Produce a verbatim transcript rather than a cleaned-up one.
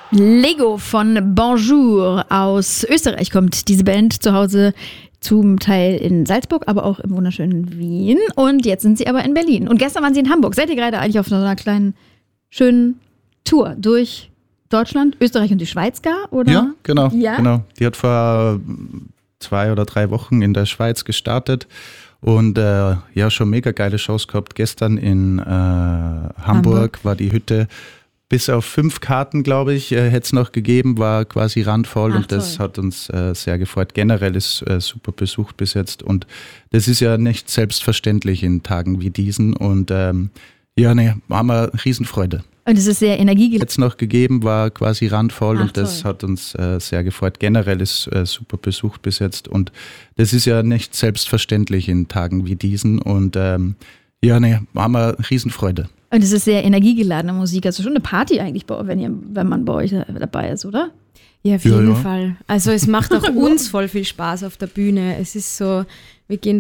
Lego von Bonjour aus Österreich kommt diese Band, zu Hause zum Teil in Salzburg, aber auch im wunderschönen Wien. Und jetzt sind sie aber in Berlin. Und gestern waren sie in Hamburg. Seid ihr gerade eigentlich auf so einer kleinen, schönen Tour durch Deutschland, Österreich und die Schweiz gar? Oder? Ja, genau, ja, genau. Die hat vor zwei oder drei Wochen in der Schweiz gestartet. Und äh, ja, schon mega geile Shows gehabt. Gestern in äh, Hamburg, Hamburg war die Hütte bis auf fünf Karten, glaube ich, äh, hätte es noch gegeben, war quasi randvoll. Ach, und das toll. Hat uns äh, sehr gefreut. Generell ist äh, super besucht bis jetzt. Und das ist ja nicht selbstverständlich in Tagen wie diesen. Und ähm, ja, ne, haben wir Riesenfreude. Und es ist sehr energiegeladen. Jetzt noch gegeben, war quasi randvoll. Ach, und das toll. Hat uns äh, sehr gefreut. Generell ist äh, super besucht bis jetzt. Und das ist ja nicht selbstverständlich in Tagen wie diesen. Und ähm, ja, ne, haben wir Riesenfreude. Und es ist sehr energiegeladene Musik. Also schon eine Party eigentlich, wenn, ihr, wenn man bei euch dabei ist, oder? Ja, auf jeden ja, ja. Fall. Also es macht auch uns voll viel Spaß auf der Bühne. Es ist so, wir gehen